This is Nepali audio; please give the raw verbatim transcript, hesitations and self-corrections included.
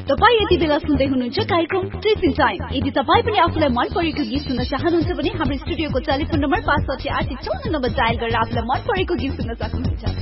तपाईँ यति बेला सुन्दै हुनुहुन्छ कार्यक्रम टिफिन टाइम। यदि तपाईँ पनि आफूलाई मन परेको गीत सुन्न चाहनुहुन्छ भने हाम्रो स्टुडियोको टेलिफोन नम्बर पाँच साठी आठ चौध नम्बर डायल गरेर आफूलाई मन परेको गीत सुन्न सक्नुहुन्छ।